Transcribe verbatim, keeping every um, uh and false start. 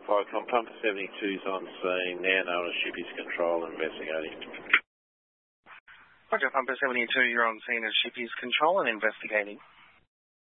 Fire Com, Pumper seventy-two's on scene, now known as Shippy's Control, investigating. Roger, Pumper seventy-two, you're on scene as Shippy's Control and investigating.